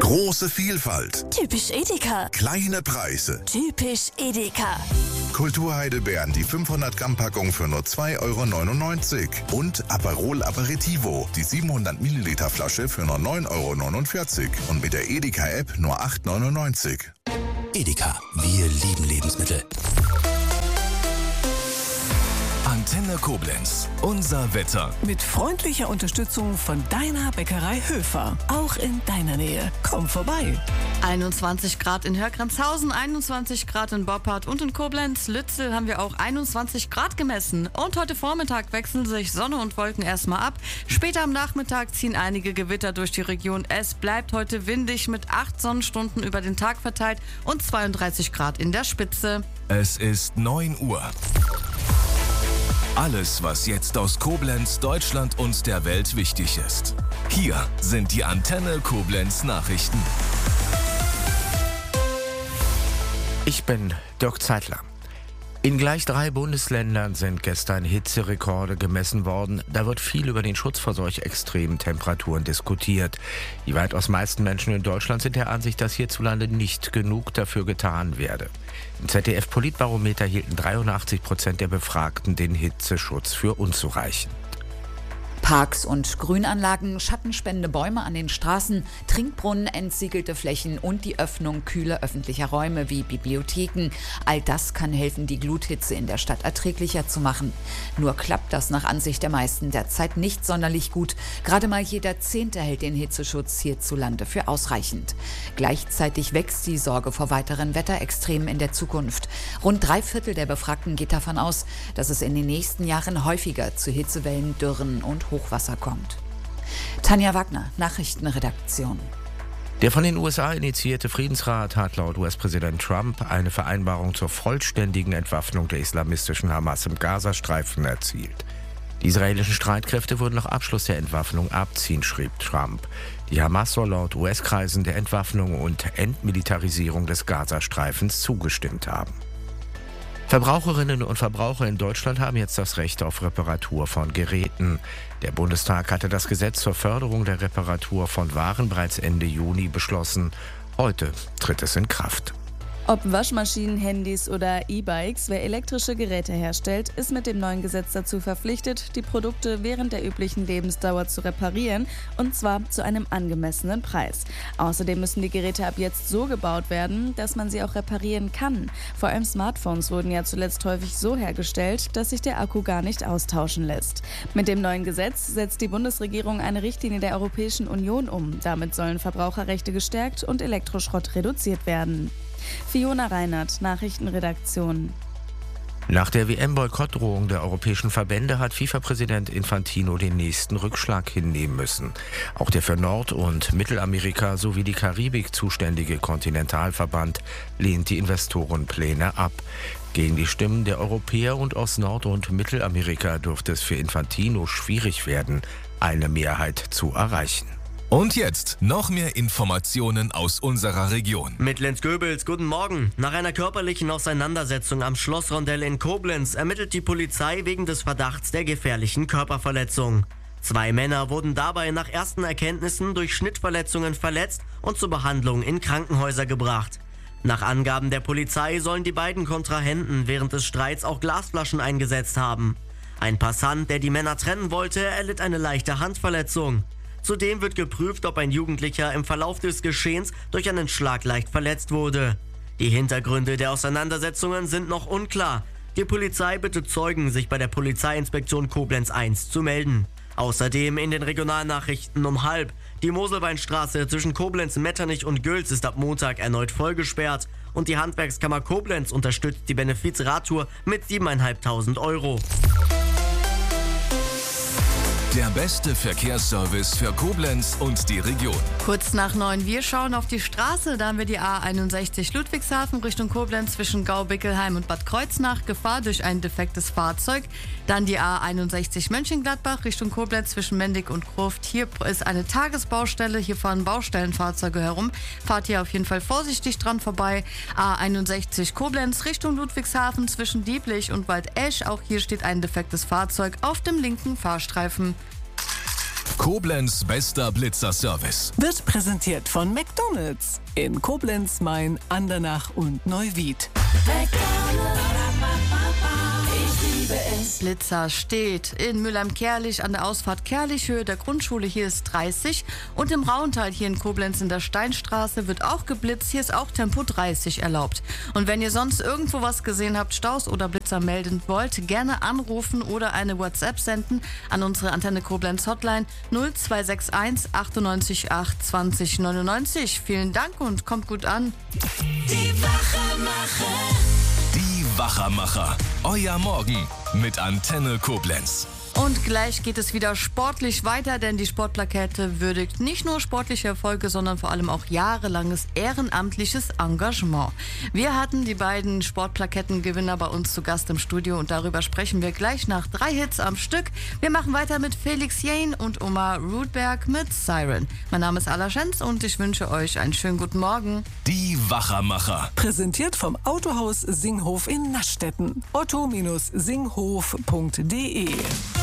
Große Vielfalt. Typisch Edeka. Kleine Preise. Typisch Edeka. Kulturheidelbeeren, die 500 Gramm Packung für nur 2,99 € und Aperol Aperitivo, die 700 Milliliter Flasche für nur 9,49 € und mit der Edeka App nur 8,99 €. Edeka, wir lieben Lebensmittel. Antenne Koblenz, unser Wetter. Mit freundlicher Unterstützung von deiner Bäckerei Höfer. Auch in deiner Nähe. Komm vorbei. 21 Grad in Hörgrenzhausen, 21 Grad in Boppard und in Koblenz. Lützel haben wir auch 21 Grad gemessen. Und heute Vormittag wechseln sich Sonne und Wolken erstmal ab. Später am Nachmittag ziehen einige Gewitter durch die Region. Es bleibt heute windig mit 8 Sonnenstunden über den Tag verteilt und 32 Grad in der Spitze. Es ist 9 Uhr. Alles, was jetzt aus Koblenz, Deutschland und der Welt wichtig ist. Hier sind die Antenne Koblenz Nachrichten. Ich bin Dirk Zeitler. In gleich 3 Bundesländern sind gestern Hitzerekorde gemessen worden. Da wird viel über den Schutz vor solch extremen Temperaturen diskutiert. Die weitaus meisten Menschen in Deutschland sind der Ansicht, dass hierzulande nicht genug dafür getan werde. Im ZDF-Politbarometer hielten 83% der Befragten den Hitzeschutz für unzureichend. Parks und Grünanlagen, schattenspendende Bäume an den Straßen, Trinkbrunnen, entsiegelte Flächen und die Öffnung kühler öffentlicher Räume wie Bibliotheken. All das kann helfen, die Gluthitze in der Stadt erträglicher zu machen. Nur klappt das nach Ansicht der meisten derzeit nicht sonderlich gut. Gerade mal jeder 10. hält den Hitzeschutz hierzulande für ausreichend. Gleichzeitig wächst die Sorge vor weiteren Wetterextremen in der Zukunft. Rund 3/4 der Befragten geht davon aus, dass es in den nächsten Jahren häufiger zu Hitzewellen, Dürren und Hochwasser kommt. Tanja Wagner, Nachrichtenredaktion. Der von den USA initiierte Friedensrat hat laut US-Präsident Trump eine Vereinbarung zur vollständigen Entwaffnung der islamistischen Hamas im Gazastreifen erzielt. Die israelischen Streitkräfte würden nach Abschluss der Entwaffnung abziehen, schrieb Trump. Die Hamas soll laut US-Kreisen der Entwaffnung und Entmilitarisierung des Gazastreifens zugestimmt haben. Verbraucherinnen und Verbraucher in Deutschland haben jetzt das Recht auf Reparatur von Geräten. Der Bundestag hatte das Gesetz zur Förderung der Reparatur von Waren bereits Ende Juni beschlossen. Heute tritt es in Kraft. Ob Waschmaschinen, Handys oder E-Bikes, wer elektrische Geräte herstellt, ist mit dem neuen Gesetz dazu verpflichtet, die Produkte während der üblichen Lebensdauer zu reparieren, und zwar zu einem angemessenen Preis. Außerdem müssen die Geräte ab jetzt so gebaut werden, dass man sie auch reparieren kann. Vor allem Smartphones wurden ja zuletzt häufig so hergestellt, dass sich der Akku gar nicht austauschen lässt. Mit dem neuen Gesetz setzt die Bundesregierung eine Richtlinie der Europäischen Union um. Damit sollen Verbraucherrechte gestärkt und Elektroschrott reduziert werden. Fiona Reinhardt, Nachrichtenredaktion. Nach der WM-Boykottdrohung der europäischen Verbände hat FIFA-Präsident Infantino den nächsten Rückschlag hinnehmen müssen. Auch der für Nord- und Mittelamerika sowie die Karibik zuständige Kontinentalverband lehnt die Investorenpläne ab. Gegen die Stimmen der Europäer und aus Nord- und Mittelamerika dürfte es für Infantino schwierig werden, eine Mehrheit zu erreichen. Und jetzt noch mehr Informationen aus unserer Region. Mit Lenz Goebels, guten Morgen. Nach einer körperlichen Auseinandersetzung am Schlossrondell in Koblenz ermittelt die Polizei wegen des Verdachts der gefährlichen Körperverletzung. 2 Männer wurden dabei nach ersten Erkenntnissen durch Schnittverletzungen verletzt und zur Behandlung in Krankenhäuser gebracht. Nach Angaben der Polizei sollen die beiden Kontrahenten während des Streits auch Glasflaschen eingesetzt haben. Ein Passant, der die Männer trennen wollte, erlitt eine leichte Handverletzung. Zudem wird geprüft, ob ein Jugendlicher im Verlauf des Geschehens durch einen Schlag leicht verletzt wurde. Die Hintergründe der Auseinandersetzungen sind noch unklar. Die Polizei bittet Zeugen, sich bei der Polizeiinspektion Koblenz 1 zu melden. Außerdem in den Regionalnachrichten um 12:30. Die Moselweinstraße zwischen Koblenz, Metternich und Gülz ist ab Montag erneut vollgesperrt. Und die Handwerkskammer Koblenz unterstützt die Benefiz-Radtour mit 7.500 €. Der beste Verkehrsservice für Koblenz und die Region. Kurz nach 9, wir schauen auf die Straße. Da haben wir die A61 Ludwigshafen Richtung Koblenz zwischen Gau-Bickelheim und Bad Kreuznach. Gefahr durch ein defektes Fahrzeug. Dann die A61 Mönchengladbach Richtung Koblenz zwischen Mendig und Gruft. Hier ist eine Tagesbaustelle. Hier fahren Baustellenfahrzeuge herum. Fahrt hier auf jeden Fall vorsichtig dran vorbei. A61 Koblenz Richtung Ludwigshafen zwischen Dieblich und Waldesch. Auch hier steht ein defektes Fahrzeug auf dem linken Fahrstreifen. Koblenz bester Blitzerservice. Wird präsentiert von McDonald's in Koblenz, Main, Andernach und Neuwied. Blitzer steht in Mülheim-Kerlich an der Ausfahrt Kerlichhöhe der Grundschule. Hier ist 30. Und im Rauntal hier in Koblenz in der Steinstraße wird auch geblitzt. Hier ist auch Tempo 30 erlaubt. Und wenn ihr sonst irgendwo was gesehen habt, Staus oder Blitzer melden wollt, gerne anrufen oder eine WhatsApp senden an unsere Antenne Koblenz Hotline 0261 98 8 20 99. Vielen Dank und kommt gut an. Die Wachermacher. Die Wachermacher. Euer Morgen mit Antenne Koblenz. Und gleich geht es wieder sportlich weiter, denn die Sportplakette würdigt nicht nur sportliche Erfolge, sondern vor allem auch jahrelanges ehrenamtliches Engagement. Wir hatten die beiden Sportplakettengewinner bei uns zu Gast im Studio und darüber sprechen wir gleich nach 3 Hits am Stück. Wir machen weiter mit Felix Jähn und Omar Rudberg mit Siren. Mein Name ist Ala Schenz und ich wünsche euch einen schönen guten Morgen. Die Wachermacher. Präsentiert vom Autohaus Singhof in Naschstetten. otto-singhof.de